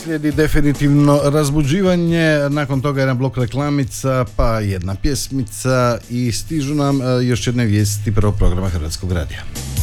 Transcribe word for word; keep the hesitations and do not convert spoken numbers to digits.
Slijedi definitivno razbuđivanje, nakon toga jedan blok reklamica, pa jedna pjesmica i stižu nam još jedne vijesti prvog programa Hrvatskog radija.